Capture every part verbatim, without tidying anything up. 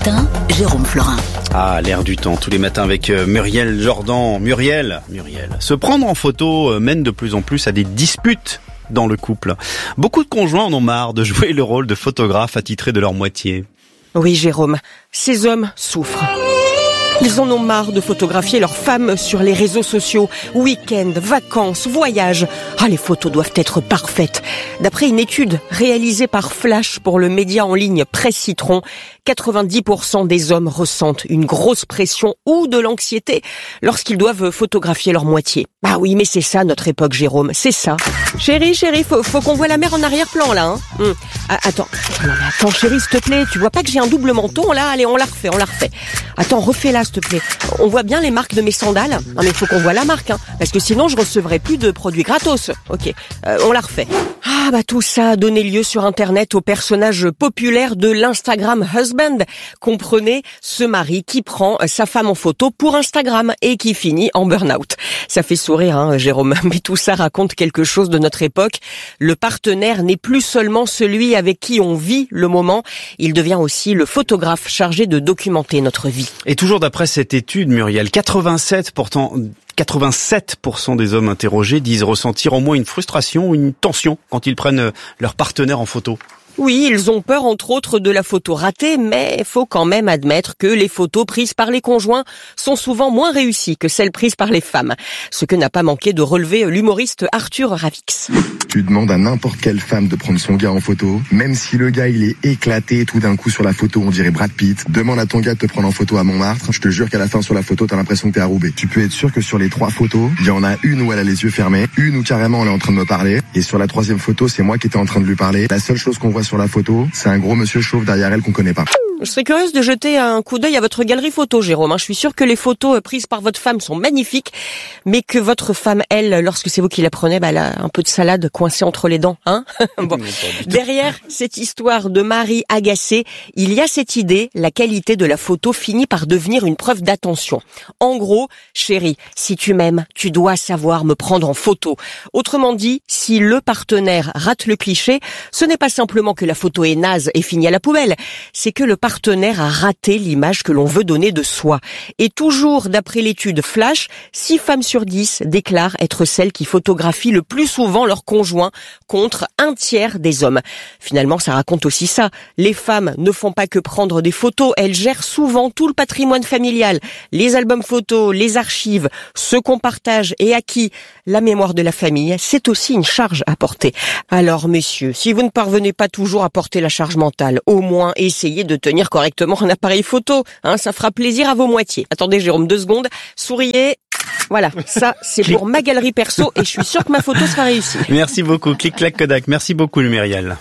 matin, Jérôme Florin. Ah, l'air du temps, tous les matins avec Muriel Jordan. Muriel, Muriel. Se prendre en photo mène de plus en plus à des disputes dans le couple. Beaucoup de conjoints en ont marre de jouer le rôle de photographe attitré de leur moitié. Oui, Jérôme, ces hommes souffrent. Ils en ont marre de photographier leurs femmes sur les réseaux sociaux. Week-end, vacances, voyages. Ah, les photos doivent être parfaites. D'après une étude réalisée par Flash pour le média en ligne Presse Citron, quatre-vingt-dix pour cent des hommes ressentent une grosse pression ou de l'anxiété lorsqu'ils doivent photographier leur moitié. Ah oui, mais c'est ça notre époque, Jérôme, c'est ça. Chérie, chérie, faut, faut qu'on voit la mer en arrière-plan là. Hein. Hum. Ah, attends, non mais attends chérie, s'il te plaît, tu vois pas que j'ai un double menton là? Allez, on la refait, on la refait. Attends, refais-la s'il te plaît. On voit bien les marques de mes sandales? Non mais faut qu'on voit la marque, hein, parce que sinon je recevrai plus de produits gratos. Ok, euh, on la refait. Ah bah tout ça a donné lieu sur internet au personnage populaire de l'Instagram husband. Comprenez, ce mari qui prend sa femme en photo pour Instagram et qui finit en burn-out. Ça fait sourire, hein, Jérôme, mais tout ça raconte quelque chose de notre époque. Le partenaire n'est plus seulement celui avec qui on vit le moment, il devient aussi le photographe chargé de documenter notre vie. Et toujours d'après cette étude, Muriel, quatre-vingt-sept pour cent quatre-vingt-sept pour cent des hommes interrogés disent ressentir au moins une frustration ou une tension quand ils prennent leur partenaire en photo. Oui, ils ont peur entre autres de la photo ratée, mais il faut quand même admettre que les photos prises par les conjoints sont souvent moins réussies que celles prises par les femmes. Ce que n'a pas manqué de relever l'humoriste Arthur Ravix. Tu demandes à n'importe quelle femme de prendre son gars en photo, même si le gars il est éclaté, tout d'un coup sur la photo on dirait Brad Pitt. Demande à ton gars de te prendre en photo à Montmartre, je te jure qu'à la fin sur la photo t'as l'impression que t'es à Roubaix. Tu peux être sûr que sur les trois photos, il y en a une où elle a les yeux fermés, une où carrément elle est en train de me parler, et sur la troisième photo c'est moi qui étais en train de lui parler. La seule chose qu'on voit sur la photo, c'est un gros monsieur chauve derrière elle qu'on connaît pas. Je serais curieuse de jeter un coup d'œil à votre galerie photo, Jérôme. Je suis sûre que les photos prises par votre femme sont magnifiques, mais que votre femme, elle, lorsque c'est vous qui la prenez, bah, elle a un peu de salade coincée entre les dents, hein. Bon. Derrière cette histoire de mari agacé, il y a cette idée, la qualité de la photo finit par devenir une preuve d'attention. En gros, chérie, si tu m'aimes, tu dois savoir me prendre en photo. Autrement dit, si le partenaire rate le cliché, ce n'est pas simplement que la photo est naze et finit à la poubelle, c'est que le partenaire a raté l'image que l'on veut donner de soi. Et toujours d'après l'étude Flash, six femmes sur dix déclarent être celles qui photographient le plus souvent leur conjoint contre un tiers des hommes. Finalement, ça raconte aussi ça. Les femmes ne font pas que prendre des photos, elles gèrent souvent tout le patrimoine familial, les albums photos, les archives, ce qu'on partage et à qui la mémoire de la famille, c'est aussi une charge à porter. Alors, messieurs, si vous ne parvenez pas toujours à porter la charge mentale, au moins essayez de tenir correctement un appareil photo, hein, ça fera plaisir à vos moitiés. Attendez Jérôme, deux secondes, souriez. Voilà, ça c'est pour ma galerie perso et je suis sûre que ma photo sera réussie. Merci beaucoup, clic clac Kodak. Merci beaucoup Muriel.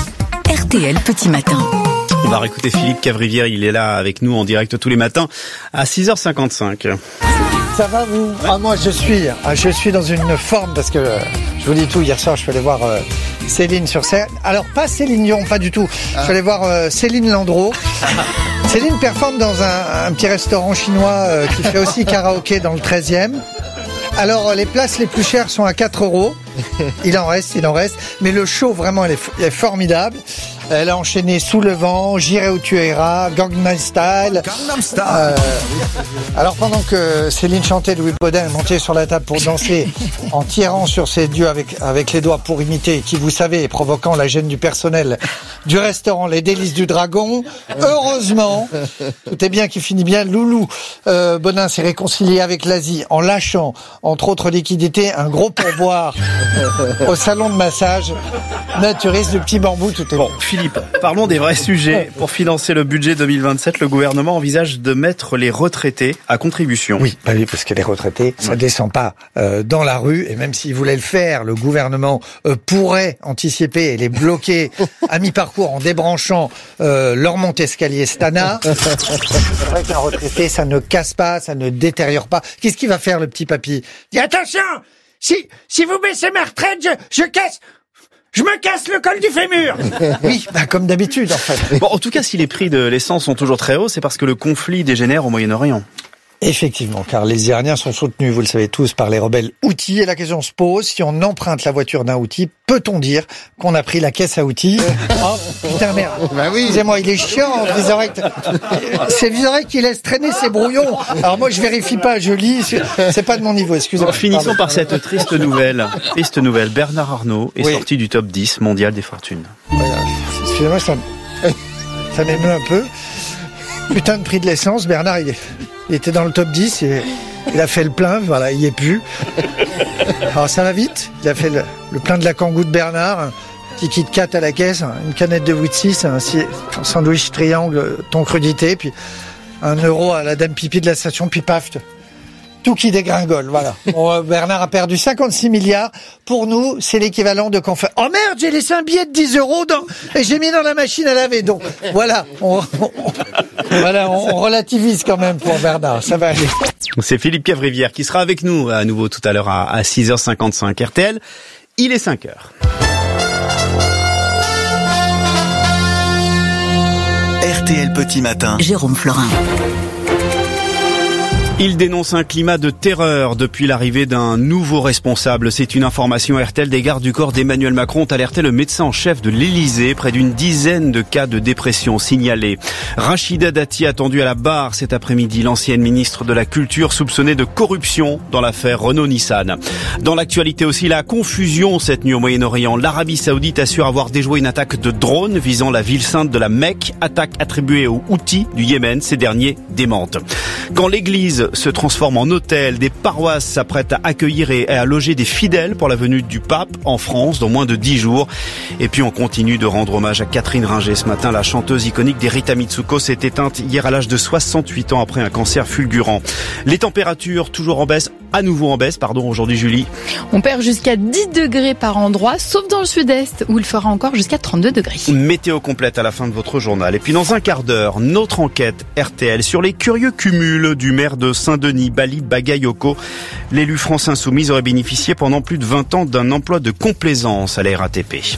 R T L Petit Matin. On va réécouter Philippe Cavrivière, il est là avec nous en direct tous les matins à six heures cinquante-cinq. Ça va vous? Ah, moi je suis, je suis dans une forme parce que je vous dis tout, hier soir je suis allé voir euh, Céline sur scène. Alors pas Céline Dion, pas du tout. Je suis allé voir euh, Céline Landreau. Céline performe dans un, un petit restaurant chinois euh, qui fait aussi karaoké dans le treizième. Alors les places les plus chères sont à quatre euros. Il en reste, il en reste. Mais le show vraiment il est, il est formidable. Elle a enchaîné Sous le vent, J'irai où tu iras, Gangnam Style. Gangnam Style. Euh, alors pendant que Céline chantait, Louis Baudin est monté sur la table pour danser en tirant sur ses yeux avec, avec les doigts pour imiter, qui vous savez, provoquant la gêne du personnel du restaurant Les Délices du Dragon. Heureusement, tout est bien qui finit bien. Loulou euh, Baudin s'est réconcilié avec l'Asie en lâchant, entre autres liquidités, un gros pourboire au salon de massage naturiste du Petit Bambou. Tout est bon. Philippe, parlons des vrais sujets. Pour financer le budget deux mille vingt-sept, le gouvernement envisage de mettre les retraités à contribution. Oui, bah oui, parce que les retraités, ça ne descend pas euh, dans la rue. Et même s'il voulait le faire, le gouvernement euh, pourrait anticiper et les bloquer à mi-parcours en débranchant euh, leur monte-escalier Stana. C'est vrai qu'un retraité, ça ne casse pas, ça ne détériore pas. Qu'est-ce qu'il va faire, le petit papy? Dis attention, si si vous baissez ma retraite, je, je casse... Je me casse le col du fémur. Oui, bah comme d'habitude en fait. Bon, en tout cas, si les prix de l'essence sont toujours très hauts, c'est parce que le conflit dégénère au Moyen-Orient. Effectivement, car les Iraniens sont soutenus, vous le savez tous, par les rebelles Houthis. Et la question se pose, si on emprunte la voiture d'un Houthi, peut-on dire qu'on a pris la caisse à outils? Oh, putain merde. Bah oui. Excusez-moi, il est chiant, Vizorek. C'est Vizorek qui laisse traîner ses brouillons. Alors moi, je vérifie pas, je lis. C'est pas de mon niveau, excusez-moi. Finissons Pardon. par cette triste nouvelle. Triste nouvelle. Bernard Arnault est Oui. sorti du top dix mondial des fortunes. Voilà. Excusez-moi, ça, ça m'émeut un peu. Putain de prix de l'essence, Bernard, il, est, il était dans le top dix, et il a fait le plein, voilà, il y est plus. Alors ça va vite, il a fait le, le plein de la Kangoo de Bernard, un petit Kit Kat à la caisse, une canette de Wheaties, un, un sandwich triangle thon crudité, puis un euro à la dame pipi de la station, puis paf, tout qui dégringole, voilà. Bon, Bernard a perdu cinquante-six milliards. Pour nous, c'est l'équivalent de quand on fait « Oh merde, j'ai laissé un billet de dix euros dans... et j'ai mis dans la machine à laver. » Donc, voilà, on, on, voilà, on relativise quand même pour Bernard, ça va aller. C'est Philippe Cavrivière qui sera avec nous à nouveau tout à l'heure à, à six heures cinquante-cinq R T L. Il est cinq heures. R T L Petit Matin. Jérôme Florin. Il dénonce un climat de terreur depuis l'arrivée d'un nouveau responsable. C'est une information R T L. Des gardes du corps d'Emmanuel Macron ont alerté le médecin en chef de l'Élysée. Près d'une dizaine de cas de dépression signalés. Rachida Dati attendue à la barre cet après-midi. L'ancienne ministre de la Culture soupçonnée de corruption dans l'affaire Renault-Nissan. Dans l'actualité aussi, la confusion cette nuit au Moyen-Orient. L'Arabie Saoudite assure avoir déjoué une attaque de drone visant la ville sainte de la Mecque. Attaque attribuée aux Houthis du Yémen. Ces derniers démentent. Quand l'église se transforme en hôtel, des paroisses s'apprêtent à accueillir et à loger des fidèles pour la venue du pape en France dans moins de dix jours. Et puis on continue de rendre hommage à Catherine Ringer. Ce matin, la chanteuse iconique des Rita Mitsuko s'est éteinte hier à l'âge de soixante-huit ans après un cancer fulgurant. Les températures toujours en baisse, à nouveau en baisse, pardon, aujourd'hui Julie. On perd jusqu'à dix degrés par endroit, sauf dans le sud-est où il fera encore jusqu'à trente-deux degrés. Météo complète à la fin de votre journal. Et puis dans un quart d'heure, notre enquête R T L sur les curieux cumuls du maire de Saint-Denis, Bali Bagayoko. L'élu France Insoumise aurait bénéficié pendant plus de vingt ans d'un emploi de complaisance à la R A T P.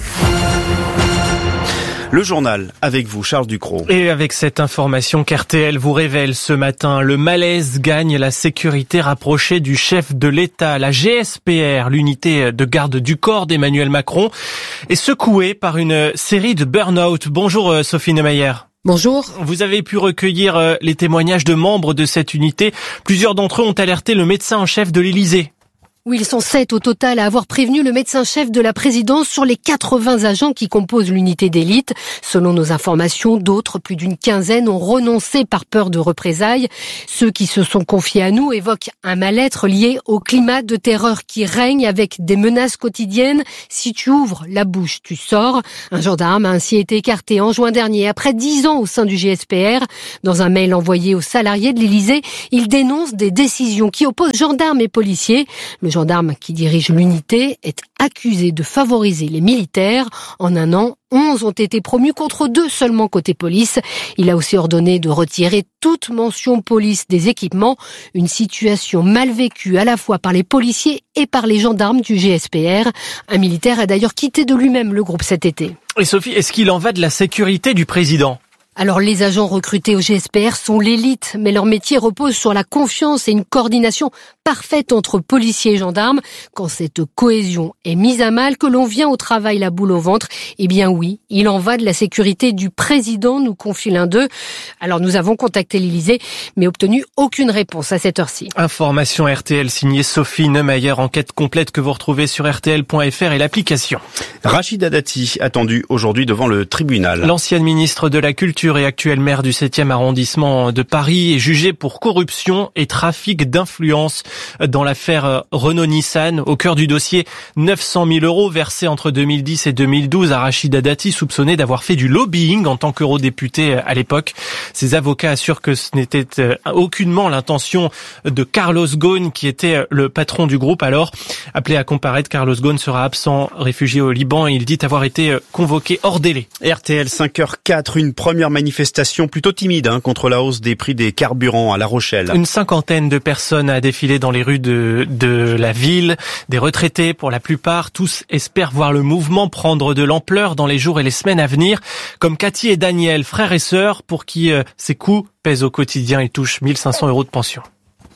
Le journal, avec vous, Charles Ducrot. Et avec cette information qu'R T L vous révèle ce matin, le malaise gagne la sécurité rapprochée du chef de l'État. La G S P R, l'unité de garde du corps d'Emmanuel Macron, est secouée par une série de burn-out. Bonjour Sophie Neumayer. Bonjour. Vous avez pu recueillir les témoignages de membres de cette unité. Plusieurs d'entre eux ont alerté le médecin en chef de l'Élysée. Oui, ils sont sept au total à avoir prévenu le médecin-chef de la présidence sur les quatre-vingts agents qui composent l'unité d'élite. Selon nos informations, d'autres, plus d'une quinzaine, ont renoncé par peur de représailles. Ceux qui se sont confiés à nous évoquent un mal-être lié au climat de terreur qui règne avec des menaces quotidiennes. Si tu ouvres la bouche, tu sors. Un gendarme a ainsi été écarté en juin dernier après dix ans au sein du G S P R. Dans un mail envoyé aux salariés de l'Élysée, il dénonce des décisions qui opposent gendarmes et policiers. Le gendarme qui dirige l'unité est accusé de favoriser les militaires. En un an, onze ont été promus contre deux seulement côté police. Il a aussi ordonné de retirer toute mention police des équipements. Une situation mal vécue à la fois par les policiers et par les gendarmes du G S P R. Un militaire a d'ailleurs quitté de lui-même le groupe cet été. Et Sophie, est-ce qu'il en va de la sécurité du président ? Alors les agents recrutés au G S P R sont l'élite, mais leur métier repose sur la confiance et une coordination parfaite entre policiers et gendarmes. Quand cette cohésion est mise à mal, que l'on vient au travail la boule au ventre, eh bien oui, il en va de la sécurité du président, nous confie l'un d'eux. Alors nous avons contacté l'Élysée, mais obtenu aucune réponse à cette heure-ci. Information R T L signée Sophie Neumayer, enquête complète que vous retrouvez sur R T L point F R et l'application. Rachida Dati, attendue aujourd'hui devant le tribunal. L'ancienne ministre de la Culture et actuel maire du septième arrondissement de Paris est jugé pour corruption et trafic d'influence dans l'affaire Renault-Nissan. Au cœur du dossier, neuf cent mille euros versés entre deux mille dix et deux mille douze à Rachida Dati, soupçonnée d'avoir fait du lobbying en tant qu'eurodéputée à l'époque. Ses avocats assurent que ce n'était aucunement l'intention de Carlos Ghosn, qui était le patron du groupe alors. Appelé à comparaître, Carlos Ghosn sera absent, réfugié au Liban, et il dit avoir été convoqué hors délai. R T L cinq heures quatre, une première manifestation plutôt timide hein, contre la hausse des prix des carburants à La Rochelle. Une cinquantaine de personnes a défilé dans les rues de, de la ville, des retraités pour la plupart. Tous espèrent voir le mouvement prendre de l'ampleur dans les jours et les semaines à venir, comme Cathy et Daniel, frères et sœurs, pour qui euh, ces coûts pèsent au quotidien. Ils touchent mille cinq cents euros de pension.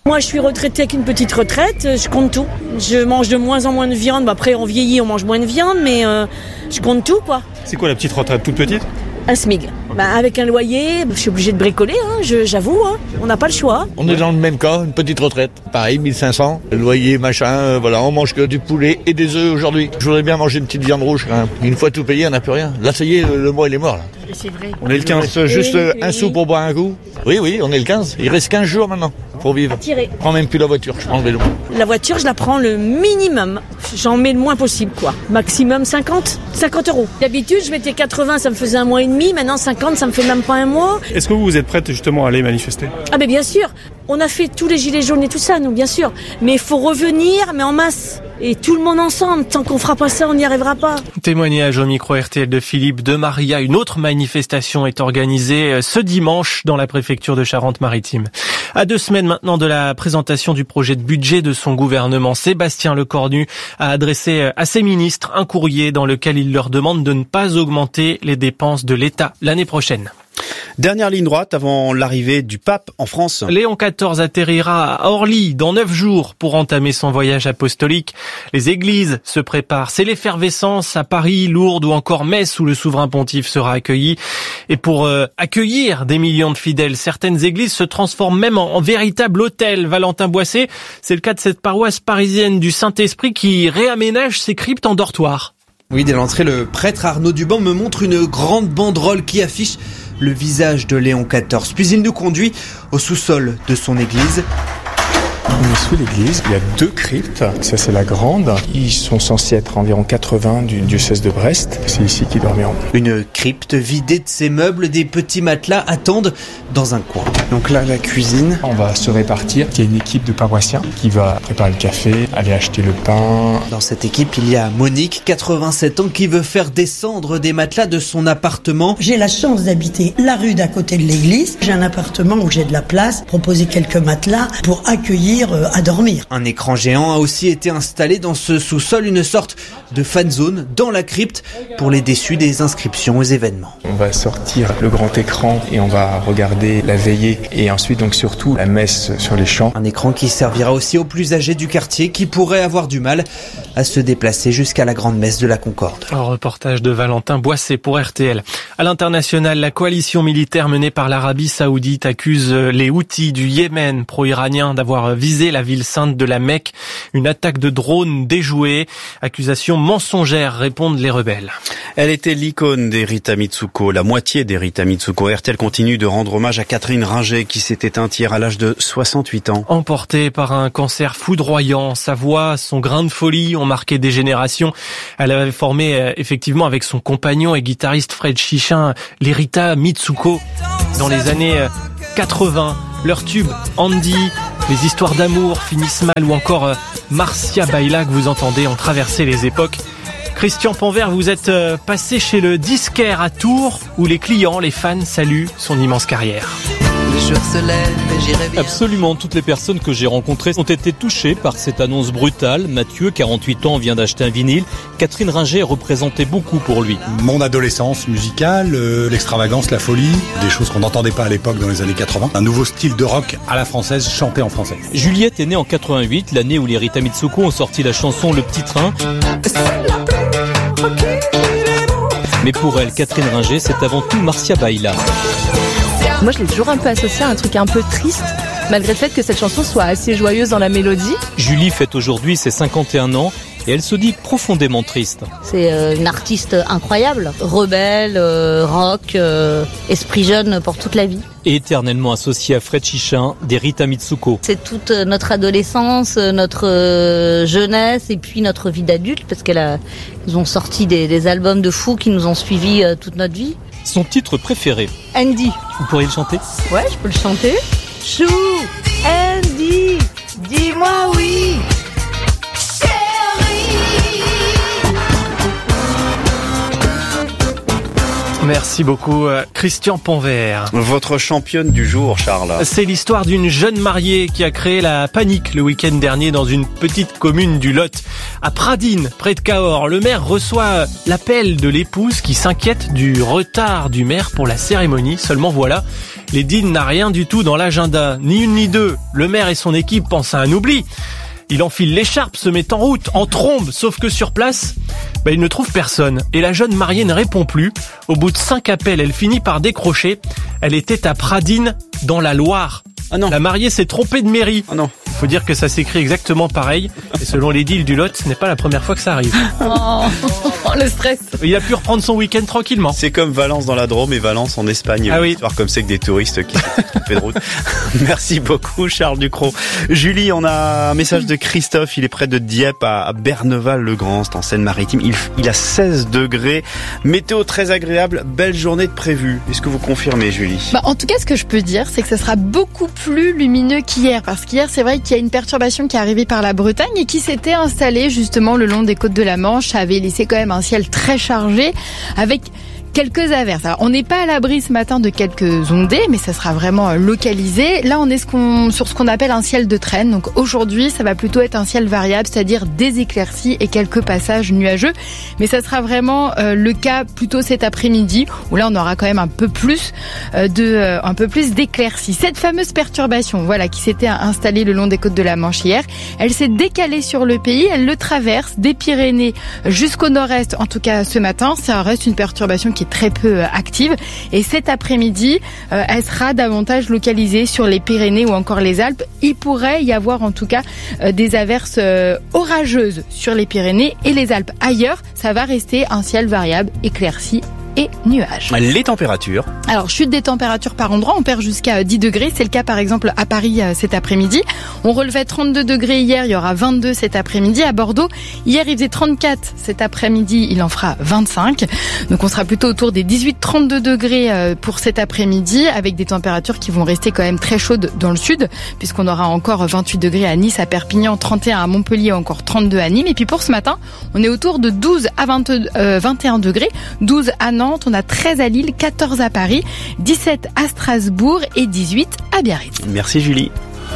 Moi, je suis retraitée avec une petite retraite, je compte tout. Je mange de moins en moins de viande. Bah, après, on vieillit, on mange moins de viande, mais euh, je compte tout, quoi. C'est quoi la petite retraite toute petite ? Un SMIG. Bah, avec un loyer, je suis obligée de bricoler, hein, je, j'avoue, hein, on n'a pas le choix. On est dans le même cas, une petite retraite. Pareil, mille cinq cents, loyer, machin, euh, voilà, on mange que du poulet et des œufs aujourd'hui. Je voudrais bien manger une petite viande rouge, hein. Une fois tout payé, on n'a plus rien. Là, ça y est, le, le mois, il est mort, là. C'est vrai. On est le quinze. Il reste juste oui, euh, oui. un sou pour boire un coup. Oui, oui, on est le quinze. Il reste quinze jours maintenant pour vivre. Tiré. Je prends même plus la voiture, je prends le vélo. La voiture, je la prends le minimum. J'en mets le moins possible, quoi. Maximum cinquante, cinquante euros. D'habitude, je mettais quatre-vingts, ça me faisait un mois et demi. Maintenant, cinquante, ça me fait même pas un mois. Est-ce que vous êtes prête justement à aller manifester ? Ah ben bien sûr, on a fait tous les gilets jaunes et tout ça, nous, bien sûr. Mais il faut revenir, mais en masse. Et tout le monde ensemble. Tant qu'on fera pas ça, on n'y arrivera pas. Témoignage au micro R T L de Philippe de Maria. Une autre manifestation est organisée ce dimanche dans la préfecture de Charente-Maritime. À deux semaines maintenant de la présentation du projet de budget de son gouvernement, Sébastien Lecornu a adressé à ses ministres un courrier dans lequel il leur demande de ne pas augmenter les dépenses de l'État l'année prochaine. Dernière ligne droite avant l'arrivée du pape en France. Léon quatorze atterrira à Orly dans neuf jours pour entamer son voyage apostolique. Les églises se préparent. C'est l'effervescence à Paris, Lourdes ou encore Metz où le souverain pontife sera accueilli. Et pour euh, accueillir des millions de fidèles, certaines églises se transforment même en, en véritable hôtel. Valentin Boissé, c'est le cas de cette paroisse parisienne du Saint-Esprit qui réaménage ses cryptes en dortoir. Oui, dès l'entrée, le prêtre Arnaud Duban me montre une grande banderole qui affiche le visage de Léon quatorze. Puis il nous conduit au sous-sol de son église. On est sous l'église, il y a deux cryptes, ça c'est la grande, ils sont censés être environ quatre-vingts du diocèse de Brest, c'est ici qu'ils dormiront. Une crypte vidée de ses meubles, des petits matelas attendent dans un coin. Donc là la cuisine, on va se répartir, il y a une équipe de paroissiens qui va préparer le café, aller acheter le pain. Dans cette équipe il y a Monique, quatre-vingt-sept ans, qui veut faire descendre des matelas de son appartement. J'ai la chance d'habiter la rue d'à côté de l'église, j'ai un appartement où j'ai de la place, proposer quelques matelas pour accueillir à dormir. Un écran géant a aussi été installé dans ce sous-sol, une sorte de fan zone dans la crypte pour les déçus des inscriptions aux événements. On va sortir le grand écran et on va regarder la veillée et ensuite donc surtout la messe sur les champs. Un écran qui servira aussi aux plus âgés du quartier qui pourraient avoir du mal à se déplacer jusqu'à la grande messe de la Concorde. Un reportage de Valentin Boissé pour R T L. À l'international, la coalition militaire menée par l'Arabie Saoudite accuse les Houthis du Yémen pro-iranien d'avoir visé la ville sainte de la Mecque. Une attaque de drone déjouée. Accusation mensongère, répondent les rebelles. Elle était l'icône des Rita Mitsuko, la moitié des Rita Mitsuko. R T L continue de rendre hommage à Catherine Ringer qui s'est éteinte hier à l'âge de soixante-huit ans. Emportée par un cancer foudroyant, sa voix, son grain de folie ont marqué des générations. Elle avait formé euh, effectivement avec son compagnon et guitariste Fred Chichin les Rita Mitsuko dans les années euh, quatre-vingts. Leur tube Andy, les histoires d'amour finissent mal ou encore euh, Marcia Baila que vous entendez ont traversé les époques. Christian Panvert, vous êtes euh, passé chez le disquaire à Tours où les clients, les fans saluent son immense carrière. Absolument, toutes les personnes que j'ai rencontrées ont été touchées par cette annonce brutale. Mathieu, quarante-huit ans, vient d'acheter un vinyle. Catherine Ringer représentait beaucoup pour lui. Mon adolescence musicale, euh, l'extravagance, la folie, des choses qu'on n'entendait pas à l'époque dans les années quatre-vingts. Un nouveau style de rock à la française, chanté en français. Juliette est née en quatre-vingt-huit, l'année où les Rita Mitsuko ont sorti la chanson Le Petit Train. Mais pour elle, Catherine Ringer, c'est avant tout Marcia Baila. Moi, je l'ai toujours un peu associé à un truc un peu triste, malgré le fait que cette chanson soit assez joyeuse dans la mélodie. Julie fête aujourd'hui ses cinquante et un ans et elle se dit profondément triste. C'est euh, une artiste incroyable, rebelle, euh, rock, euh, esprit jeune pour toute la vie. Et éternellement associée à Fred Chichin des Rita Mitsuko. C'est toute notre adolescence, notre euh, jeunesse et puis notre vie d'adulte, parce qu'elle a, ils ont sorti des, des albums de fous qui nous ont suivis euh, toute notre vie. Son titre préféré. Andy. Vous pourriez le chanter ? Ouais, je peux le chanter. Chou, Andy, dis-moi oui. Merci beaucoup Christian Ponvert. Votre championne du jour, Charles. C'est l'histoire d'une jeune mariée qui a créé la panique le week-end dernier dans une petite commune du Lot. À Pradines, près de Cahors, le maire reçoit l'appel de l'épouse qui s'inquiète du retard du maire pour la cérémonie. Seulement voilà, l'édile n'a rien du tout dans l'agenda. Ni une ni deux. Le maire et son équipe pensent à un oubli. Il enfile l'écharpe, se met en route, en trombe, sauf que sur place, bah, il ne trouve personne. Et la jeune mariée ne répond plus. Au bout de cinq appels, elle finit par décrocher. Elle était à Pradines, dans la Loire. Ah non. La mariée s'est trompée de mairie. Ah non. Il faut dire que ça s'écrit exactement pareil. Et selon l'édile du Lot, ce n'est pas la première fois que ça arrive. Oh, le stress. Il a pu reprendre son week-end tranquillement. C'est comme Valence dans la Drôme et Valence en Espagne. Ah oui. Histoire comme c'est que des touristes qui s'étaient trompés de route. Merci beaucoup, Charles Ducrot. Julie, on a un message de Christophe. Il est près de Dieppe, à Berneval-le-Grand, c'est en Seine-Maritime. Il, il a seize degrés. Météo très agréable. Belle journée de prévue. Est-ce que vous confirmez, Julie? Bah, en tout cas, ce que je peux dire, c'est que ça sera beaucoup plus lumineux qu'hier. Parce qu'hier, c'est vrai qu'il y a une perturbation qui est arrivée par la Bretagne et qui s'était installée justement le long des côtes de la Manche. Ça avait laissé quand même un ciel très chargé avec quelques averses. Alors, on n'est pas à l'abri ce matin de quelques ondées, mais ça sera vraiment localisé. Là, on est ce qu'on, sur ce qu'on appelle un ciel de traîne. Donc aujourd'hui, ça va plutôt être un ciel variable, c'est-à-dire des éclaircies et quelques passages nuageux. Mais ça sera vraiment euh, le cas plutôt cet après-midi, où là, on aura quand même un peu plus euh, de, euh, un peu plus d'éclaircies. Cette fameuse perturbation, voilà, qui s'était installée le long des côtes de la Manche hier, elle s'est décalée sur le pays. Elle le traverse des Pyrénées jusqu'au nord-est. En tout cas, ce matin, ça reste une perturbation qui est très peu active et cet après-midi euh, elle sera davantage localisée sur les Pyrénées ou encore les Alpes. Il pourrait y avoir en tout cas euh, des averses euh, orageuses sur les Pyrénées et les Alpes. Ailleurs, ça va rester un ciel variable, éclairci et nuages. Les températures. Alors, chute des températures par endroit, on perd jusqu'à dix degrés. C'est le cas par exemple à Paris euh, cet après-midi. On relevait trente-deux degrés hier, il y aura vingt-deux cet après-midi. À Bordeaux, hier il faisait trente-quatre, cet après-midi il en fera vingt-cinq. Donc on sera plutôt autour des dix-huit trente-deux degrés euh, pour cet après-midi, avec des températures qui vont rester quand même très chaudes dans le sud, puisqu'on aura encore vingt-huit degrés à Nice, à Perpignan, trente et un à Montpellier, encore trente-deux à Nîmes. Et puis pour ce matin, on est autour de douze à vingt, euh, vingt et un degrés, douze à Nantes. On a treize à Lille, quatorze à Paris, dix-sept à Strasbourg et dix-huit à Biarritz. Merci Julie.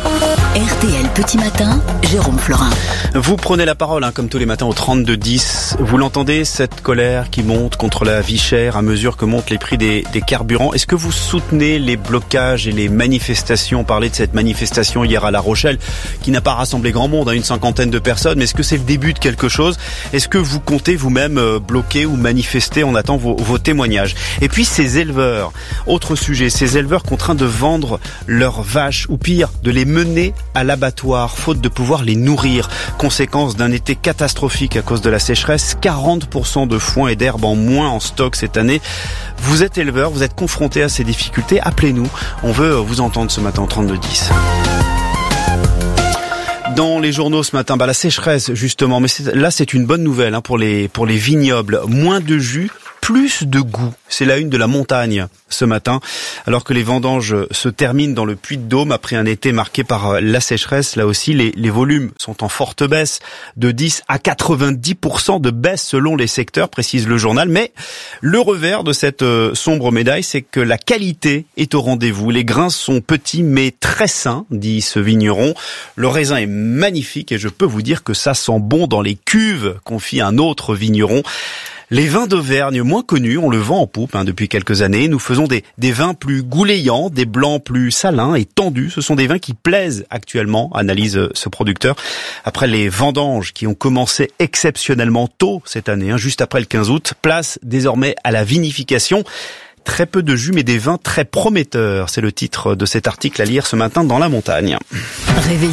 R T L Petit Matin, Jérôme Florin. Vous prenez la parole, hein, comme tous les matins au trente-deux dix. Vous l'entendez, cette colère qui monte contre la vie chère à mesure que montent les prix des, des carburants. Est-ce que vous soutenez les blocages et les manifestations? On parlait de cette manifestation hier à La Rochelle, qui n'a pas rassemblé grand monde, hein, une cinquantaine de personnes. Mais est-ce que c'est le début de quelque chose? Est-ce que vous comptez vous-même euh, bloquer ou manifester? On attend vos, vos témoignages. Et puis ces éleveurs, autre sujet, ces éleveurs contraints de vendre leurs vaches, ou pire, de les mener à l'abattoir, faute de pouvoir les nourrir. Conséquence d'un été catastrophique à cause de la sécheresse, quarante pour cent de foin et d'herbe en moins en stock cette année. Vous êtes éleveur, vous êtes confronté à ces difficultés, appelez-nous. On veut vous entendre ce matin au trente-deux dix. Dans les journaux ce matin, bah la sécheresse justement, mais c'est, là c'est une bonne nouvelle hein, pour les pour les vignobles. Moins de jus, plus de goût. C'est la une de La Montagne ce matin, alors que les vendanges se terminent dans le Puy-de-Dôme après un été marqué par la sécheresse. Là aussi, les, les volumes sont en forte baisse, de dix à quatre-vingt-dix pour cent de baisse selon les secteurs, précise le journal. Mais le revers de cette euh, sombre médaille, c'est que la qualité est au rendez-vous. Les grains sont petits mais très sains, dit ce vigneron. Le raisin est magnifique et je peux vous dire que ça sent bon dans les cuves, confie un autre vigneron. Les vins d'Auvergne moins connus, on le vend en poupe hein, depuis quelques années. Nous faisons des, des vins plus goulayants, des blancs plus salins et tendus. Ce sont des vins qui plaisent actuellement, analyse ce producteur. Après les vendanges qui ont commencé exceptionnellement tôt cette année, hein, juste après le quinze août, place désormais à la vinification. Très peu de jus mais des vins très prometteurs. C'est le titre de cet article à lire ce matin dans La Montagne. Réveil.